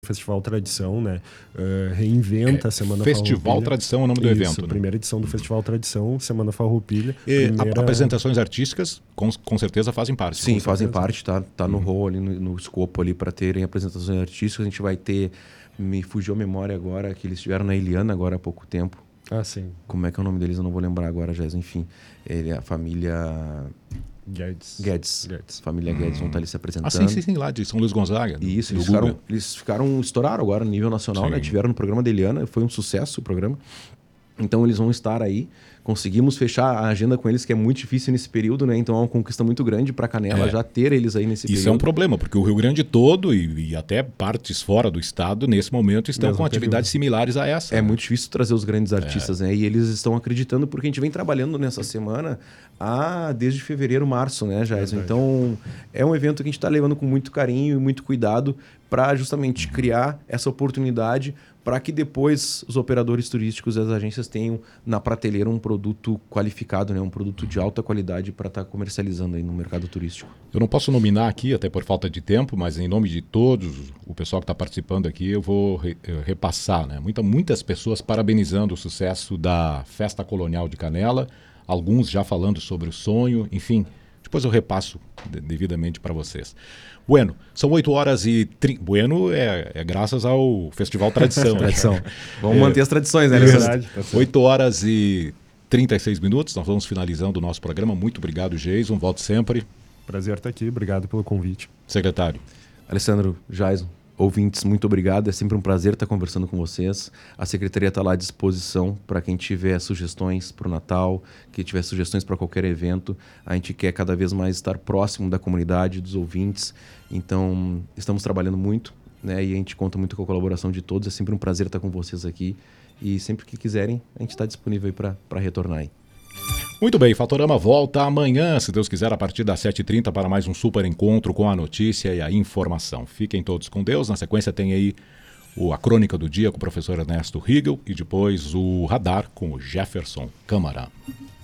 Festival Tradição, né? Reinventa a Semana Festival Farroupilha. Tradição é o nome do evento, né? Primeira edição do Festival Tradição, Semana Farroupilha. Apresentações artísticas, com certeza fazem parte. Sim, fazem parte, tá no rol ali, no escopo ali para terem apresentações artísticas. A gente vai ter, me fugiu a memória agora, que eles estiveram na Eliana agora há pouco tempo. Ah, sim. Como é que é o nome deles? Eu não vou lembrar agora, Jéssica. Enfim, a família... Guedes. Família Guedes vão estar ali se apresentando. Sim, lá de São Luís Gonzaga. Isso, eles estouraram agora no nível nacional, né? Tiveram no programa da Eliana, foi um sucesso o programa. Então eles vão estar aí. Conseguimos fechar a agenda com eles, que é muito difícil nesse período, né? Então é uma conquista muito grande para Canela já ter eles aí nesse período. Isso é um problema, porque o Rio Grande todo e até partes fora do estado, nesse momento, estão com atividades similares a essa. É muito difícil trazer os grandes artistas, né? E eles estão acreditando, porque a gente vem trabalhando nessa semana desde fevereiro, março, né, Jason? Então é um evento que a gente está levando com muito carinho e muito cuidado para justamente criar essa oportunidade para que depois os operadores turísticos e as agências tenham na prateleira um produto qualificado, né? Um produto de alta qualidade para estar comercializando aí no mercado turístico. Eu não posso nominar aqui, até por falta de tempo, mas em nome de todos, o pessoal que está participando aqui, eu vou repassar, né? Muitas pessoas parabenizando o sucesso da Festa Colonial de Canela, alguns já falando sobre o sonho, enfim, depois eu repasso devidamente para vocês. Bueno, são 8h30. Bueno é graças ao Festival Tradição. Tradição. Vamos manter as tradições, né? Verdade. 8h36, nós vamos finalizando o nosso programa. Muito obrigado, Jason. Volto sempre. Prazer estar aqui. Obrigado pelo convite. Secretário. Alessandro, Jason, ouvintes, muito obrigado. É sempre um prazer estar conversando com vocês. A Secretaria está lá à disposição para quem tiver sugestões para o Natal, quem tiver sugestões para qualquer evento. A gente quer cada vez mais estar próximo da comunidade, dos ouvintes. Então, estamos trabalhando muito, né? E a gente conta muito com a colaboração de todos. É sempre um prazer estar com vocês aqui. E sempre que quiserem, a gente está disponível aí para retornar aí. Muito bem, Fatorama volta amanhã, se Deus quiser, a partir das 7h30 para mais um super encontro com a notícia e a informação. Fiquem todos com Deus. Na sequência tem aí a crônica do dia com o professor Ernesto Riegel e depois o radar com o Jefferson Câmara.